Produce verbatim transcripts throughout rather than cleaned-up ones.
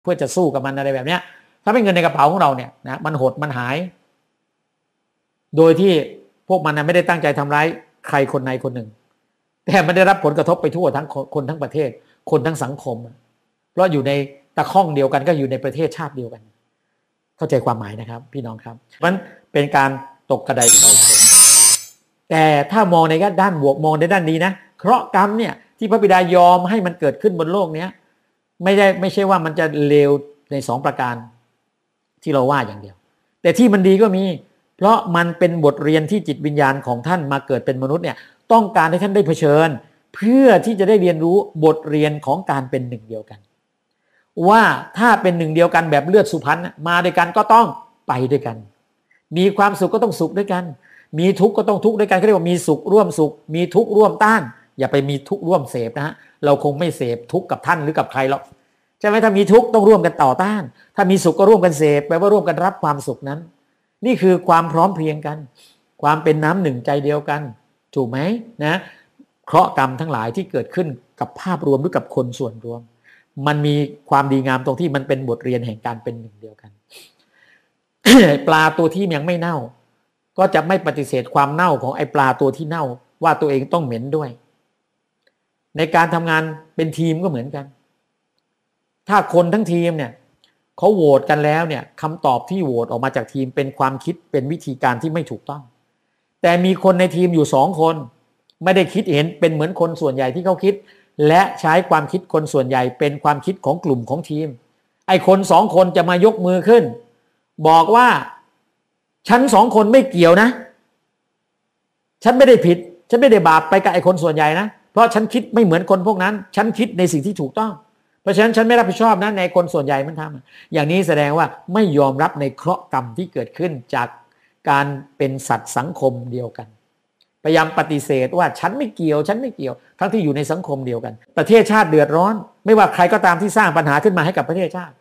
เพื่อจะสู้กับมันอะไรแบบเนี้ยถ้าเป็นเงินในกระเป๋าของเราเนี่ยนะมันหดมันหายโดยที่พวกมันไม่ได้ตั้งใจทำร้ายใครคนใดคนหนึ่งแต่มันได้รับผลกระทบไปทั่วทั้งคนทั้งประเทศคนทั้งสังคมเพราะอยู่ในตะข้องเดียวกันก็อยู่ในประเทศชาติเดียวกันเข้าใจความหมายนะครับพี่น้องครับมันเป็นการตกกระไดพลอยโจรแต่ถ้ามองในด้านบวกมองในด้านนี้นะเคราะห์กรรมเนี่ยที่พระบิดายอมให้มันเกิดขึ้นบนโลกนี้ไม่ได้ไม่ใช่ว่ามันจะเลวในสองประการที่เราว่าอย่างเดียวแต่ที่มันดีก็มีเพราะมันเป็นบทเรียนที่จิตวิญญาณของท่านมาเกิดเป็นมนุษย์เนี่ยต้องการให้ท่านได้เผชิญเพื่อที่จะได้เรียนรู้บทเรียนของการเป็นหนึ่งเดียวกันว่าถ้าเป็นหนึ่งเดียวกันแบบเลือดสุพรรณมาด้วยกันก็ต้องไปด้วยกันมีความสุขก็ต้องสุขด้วยกันมีทุกข์ก็ต้องทุกข์ด้วยกันเขาเรียกว่ามีสุขร่วมสุขมีทุกข์ร่วมต้านอย่าไปมีทุกข์ร่วมเสพนะฮะเราคงไม่เสพทุกข์กับท่านหรือกับใครหรอกใช่ไหมถ้ามีทุกข์ต้องร่วมกันต่อต้านถ้ามีสุขก็ร่วมกันเสพแปลว่าร่วมกันรับความสุขนั้นนี่คือความพร้อมเพรียงกันความเป็นน้ำหนึ่งใจเดียวกันถูกไหมนะเคราะห์กรรมทั้งหลายที่เกิดขึ้นกับภาพรวมหรือกับคนส่วนรวมมันมีความดีงามตรงที่มันเป็นบทเรียนแห่งการเป็นหนึ่งเดียวกัน ปลาตัวที่ยังไม่เน่าก็จะไม่ปฏิเสธความเน่าของไอ้ปลาตัวที่เน่าว่าตัวเองต้องเหม็นด้วยในการทำงานเป็นทีมก็เหมือนกันถ้าคนทั้งทีมเนี่ยเขาโหวตกันแล้วเนี่ยคำตอบที่โหวตออกมาจากทีมเป็นความคิดเป็นวิธีการที่ไม่ถูกต้องแต่มีคนในทีมอยู่สองคนไม่ได้คิดเห็นเป็นเหมือนคนส่วนใหญ่ที่เขาคิดและใช้ความคิดคนส่วนใหญ่เป็นความคิดของกลุ่มของทีมไอ้คนสองคนจะมายกมือขึ้นบอกว่าฉันสองคนไม่เกี่ยวนะฉันไม่ได้ผิดฉันไม่ได้บาปไปกับไอ้คนส่วนใหญ่นะเพราะฉันคิดไม่เหมือนคนพวกนั้นฉันคิดในสิ่งที่ถูกต้องเพราะฉะนั้นฉันไม่รับผิดชอบนะในคนส่วนใหญ่มันทำอย่างนี้แสดงว่าไม่ยอมรับในเคราะห์กรรมที่เกิดขึ้นจากการเป็นสัตว์สังคมเดียวกันพยายามปฏิเสธว่าฉันไม่เกี่ยวฉันไม่เกี่ยวทั้งที่อยู่ในสังคมเดียวกันประเทศชาติเดือดร้อนไม่ว่าใครก็ตามที่สร้างปัญหาขึ้นมาให้กับประเทศชาติ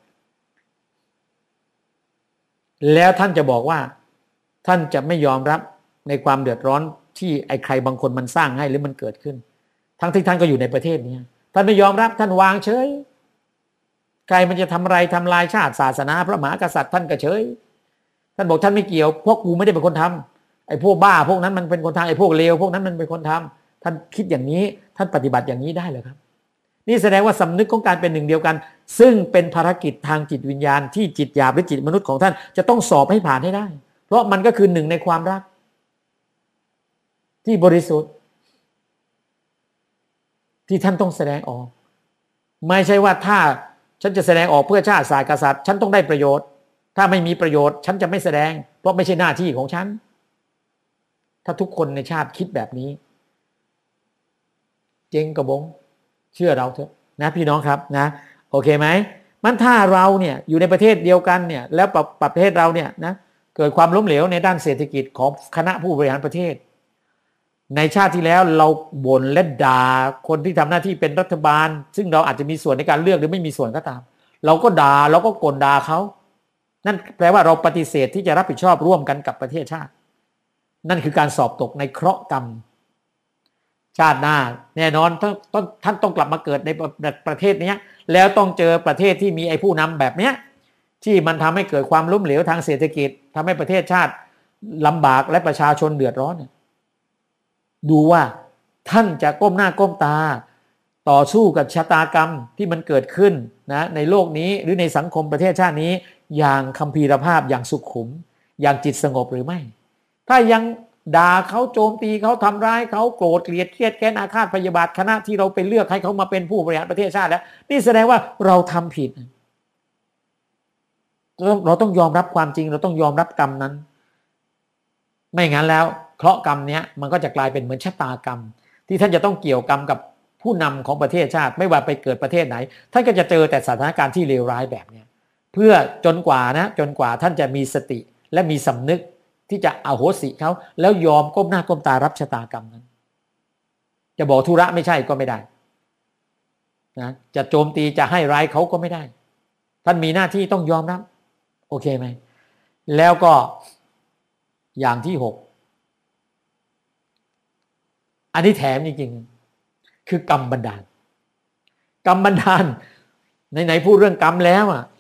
แล้วท่านจะบอกว่าท่านจะไม่ยอมรับในความเดือดร้อนที่ไอ้ใครบางคนมันสร้างให้หรือมันเกิดขึ้นทั้งที่ท่านก็อยู่ในประเทศนี้ท่านไม่ยอมรับท่านวางเฉยใครมันจะทำอะไรทำลายชาติศาสนาพระมหากษัตริย์ท่านก็เฉยท่านบอกท่านไม่เกี่ยวพวกกูไม่ได้เป็นคนทำไอ้พวกบ้าพวกนั้นมันเป็นคนทำไอ้พวกเลวพวกนั้นมันเป็นคนทำท่านคิดอย่างนี้ท่านปฏิบัติอย่างนี้ได้เหรอครับนี่แสดงว่าสำนึกของการเป็นหนึ่งเดียวกันซึ่งเป็นภารกิจทางจิตวิญญาณที่จิตหยาบหรือจิตมนุษย์ของท่านจะต้องสอบให้ผ่านให้ได้เพราะมันก็คือหนึ่งในความรักที่บริสุทธิ์ที่ท่านต้องแสดงออกไม่ใช่ว่าถ้าฉันจะแสดงออกเพื่อชาติศาสตร์กษัตริย์ฉันต้องได้ประโยชน์ถ้าไม่มีประโยชน์ฉันจะไม่แสดงเพราะไม่ใช่หน้าที่ของฉันถ้าทุกคนในชาติคิดแบบนี้เจ๊งกระบงเชื่อเราเถอะนะพี่น้องครับนะโอเคไหมมันถ้าเราเนี่ยอยู่ในประเทศเดียวกันเนี่ยแล้วประเทศเราเนี่ยนะเกิดความล้มเหลวในด้านเศรษฐกิจของคณะผู้บริหารประเทศในชาติที่แล้วเราบ่นและด่าคนที่ทำหน้าที่เป็นรัฐบาลซึ่งเราอาจจะมีส่วนในการเลือกหรือไม่มีส่วนก็ตามเราก็ด่าเราก็กลด่าเขานั่นแปลว่าเราปฏิเสธที่จะรับผิดชอบร่วมกันกับประเทศชาตินั่นคือการสอบตกในเคราะห์กรรมชาติหน้าแน่นอนท่านต้องท่านต้องกลับมาเกิดในประเทศนี้แล้วต้องเจอประเทศที่มีไอ้ผู้นำแบบเนี้ยที่มันทำให้เกิดความล้มเหลวทางเศรษฐกิจทำให้ประเทศชาติลำบากและประชาชนเดือดร้อนดูว่าท่านจะก้มหน้าก้มตาต่อสู้กับชะตากรรมที่มันเกิดขึ้นนะในโลกนี้หรือในสังคมประเทศชาตินี้อย่างคัมภีรภาพอย่างสุขุมอย่างจิตสงบหรือไม่ถ้ายังด่าเขาโจมตีเขาทำร้ายเขาโกรธเกลียดเครียดแค้นอาฆาตพยาบาทคณะที่เราไปเลือกให้เขามาเป็นผู้บริหารประเทศชาติแล้วนี่แสดงว่าเราทำผิดเราต้องยอมรับความจริงเราต้องยอมรับกรรมนั้นไม่งั้นแล้วเคราะห์กรรมเนี้ยมันก็จะกลายเป็นเหมือนชะตากรรมที่ท่านจะต้องเกี่ยวกรรมกับผู้นำของประเทศชาติไม่ว่าไปเกิดประเทศไหนท่านก็จะเจอแต่สถานการณ์ที่เลวร้ายแบบนี้เพื่อจนกว่านะจนกว่าท่านจะมีสติและมีสำนึกที่จะอโหสิเขาแล้วยอมก้มหน้าก้มตารับชะตากรรมนั้นจะบอกธุระไม่ใช่ก็ไม่ได้นะจะโจมตีจะให้ร้ายเขาก็ไม่ได้ท่านมีหน้าที่ต้องยอมรับโอเคไหมแล้วก็อย่างที่หกอันนี้แถมจริงๆคือกรรมบันดาลกรรมบันดาลไหนๆพูดเรื่องกรรมแล้วอ่ะ